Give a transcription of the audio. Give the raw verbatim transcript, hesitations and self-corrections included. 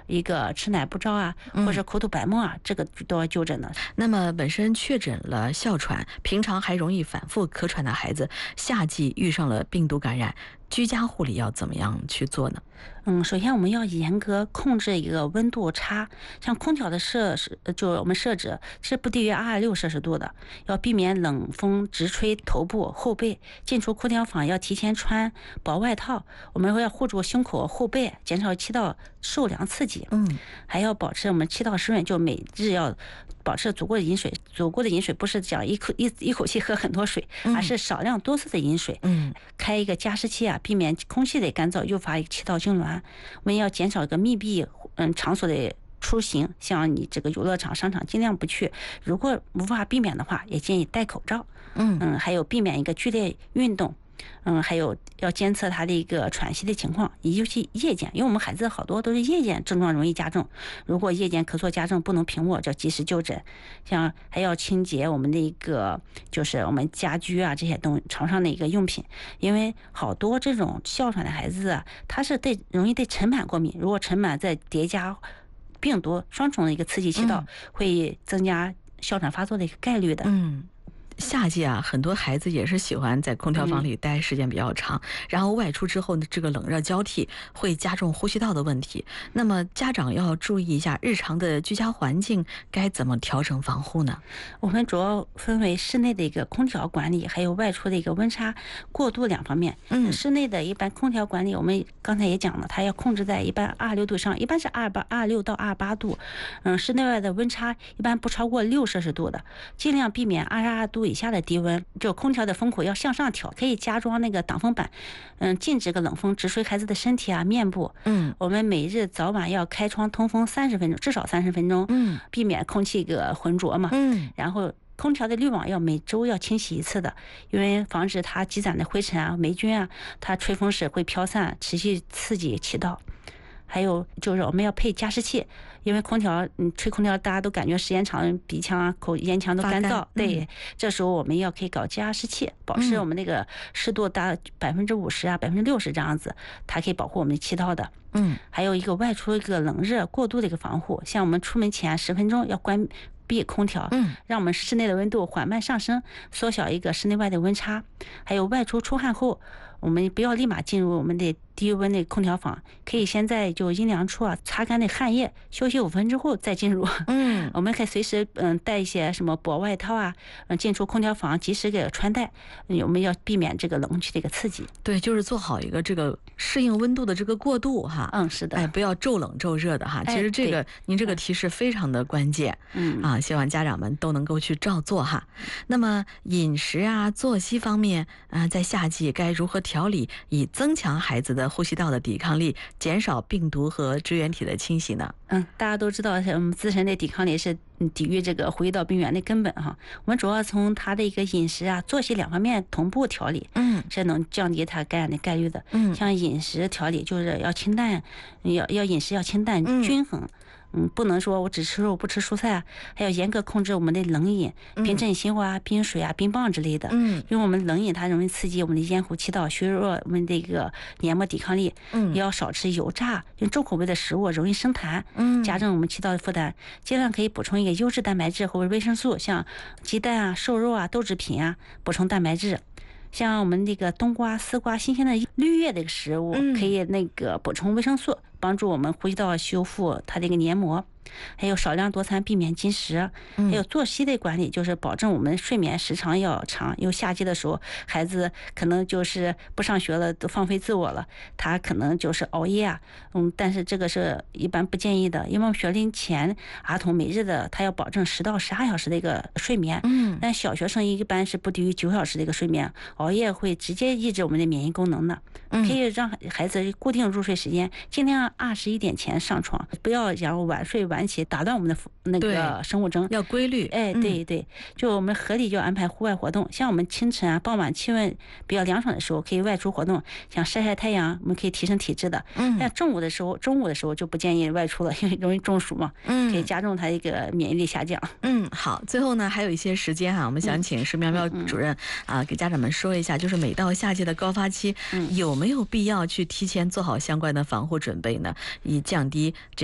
一个吃奶不着啊，或者口吐白沫啊，这个都要纠正的。 那么本身确诊了哮喘，平常还容易反复咳喘的孩子，夏季遇上了病毒感染，居家护理要怎么样去做呢？ 嗯，首先我们要严格控制一个温度差，像空调的设置，就我们设置是不低于二十六摄氏度的，要避免冷风直吹头部、后背。进出空调房要提前穿薄外套，我们要护住胸口、后背，减少气道受凉刺激。 嗯， 还要保持我们气道湿润，就每日要保持足够的饮水。足够的饮水不是讲一口一一口气喝很多水，而是少量多次的饮水。 嗯， 开一个加湿器啊，避免空气的干燥诱发气道痉挛。我们要减少一个密闭嗯场所的出行，像你这个游乐场、商场尽量不去。如果无法避免的话，也建议戴口罩。 嗯嗯，还有避免一个剧烈运动。嗯，还有要监测他的一个喘息的情况，尤其夜间，因为我们孩子好多都是夜间症状容易加重，如果夜间咳嗽加重不能平卧，就要及时就诊。像还要清洁我们的一个就是我们家居啊这些东床上的一个用品，因为好多这种哮喘的孩子啊，他是对容易对尘螨过敏，如果尘螨再叠加病毒双重的一个刺激气道，会增加哮喘发作的一个概率的。 嗯。夏季啊，很多孩子也是喜欢在空调房里待时间比较长，嗯、然后外出之后呢，这个冷热交替会加重呼吸道的问题。那么家长要注意一下日常的居家环境该怎么调整防护呢？ 我们主要分为室内的一个空调管理，还有外出的一个温差过渡两方面。 嗯， 室内的一般空调管理，我们刚才也讲了，它要控制在一般二十六度以上，一般是二八二六到二八度。嗯，室内外的温差一般不超过六摄氏度的，尽量避免二十二度以下的低温，就空调的风口要向上调，可以加装那个挡风板，嗯，禁止个冷风直吹孩子的身体啊、面部。 嗯， 我们每日早晚要开窗通风三十分钟，至少三十分钟， 嗯， 避免空气个浑浊嘛。 嗯， 然后空调的滤网要每周要清洗一次的，因为防止它积攒的灰尘啊、霉菌啊，它吹风时会飘散，持续刺激气道。还有就是我们要配加湿器，因为空调，嗯，吹空调大家都感觉时间长，鼻腔啊、口咽腔都干燥， 干对、 嗯， 这时候我们要可以搞加湿器，保持我们那个湿度达百分之五十啊、百分之六十这样子，它可以保护我们的气道的。 嗯， 还有一个外出一个冷热过度的一个防护，像我们出门前十分钟要关闭空调， 嗯， 让我们室内的温度缓慢上升，缩小一个室内外的温差。还有外出出汗后，我们不要立马进入我们的低温的空调房，可以先在就阴凉处啊擦干那汗液，休息五分之后再进入。 嗯， 我们可以随时嗯带一些什么薄外套啊，嗯进出空调房及时给穿戴。嗯，我们要避免这个冷气的一个刺激。 对，就是做好一个这个适应温度的这个过渡哈。 嗯，是的。 哎，不要骤冷骤热的哈。其实这个、哎、您这个提示非常的关键。 嗯啊，希望家长们都能够去照做哈。那么饮食啊、作息方面啊，在夏季该如何调理，以增强孩子的呼吸道的抵抗力，减少病毒和支原体的侵袭呢？ 嗯，大家都知道，我们自身的抵抗力是抵御这个呼吸道病原的根本哈。我们主要从他的一个饮食啊、作息两方面同步调理， 嗯， 是能降低他感染的概率的。 嗯， 像饮食调理就是要清淡，要要饮食要清淡均衡。嗯嗯，不能说我只吃肉不吃蔬菜啊，还要严格控制我们的冷饮，冰镇西瓜啊、冰水啊、冰棒之类的。嗯，因为我们冷饮它容易刺激我们的咽喉、气道，削弱我们这个黏膜抵抗力。嗯，也要少吃油炸、用重口味的食物，容易生痰，嗯，加重我们气道的负担。尽量可以补充一个优质蛋白质或者维生素，像鸡蛋啊、瘦肉啊、豆制品啊，补充蛋白质。像我们那个冬瓜、丝瓜、新鲜的绿叶的一个食物，可以那个补充维生素，帮助我们呼吸道修复它的一个黏膜。还有少量多餐，避免进食。还有作息的管理，就是保证我们睡眠时长要长。因为夏季的时候，孩子可能就是不上学了，都放飞自我了，他可能就是熬夜啊。嗯，但是这个是一般不建议的，因为我们学龄前儿童每日的他要保证十到十二小时的一个睡眠。嗯，但小学生一般是不低于九小时的一个睡眠，熬夜会直接抑制我们的免疫功能的。可以让孩子固定入睡时间，尽量二十一点前上床，不要然后晚睡晚起，打断我们的那个生物钟， 要规律。 哎，对对，就我们合理就安排户外活动，像我们清晨啊、傍晚气温比较凉爽的时候，可以外出活动，像晒晒太阳，我们可以提升体质的。嗯，但中午的时候，中午的时候就不建议外出了，因为容易中暑嘛。嗯，可以加重它一个免疫力下降。 嗯，好，最后呢还有一些时间哈、啊，我们想请石苗苗主任、嗯、啊给家长们说一下，就是每到夏季的高发期，嗯、有没有必要去提前做好相关的防护准备呢？以降低这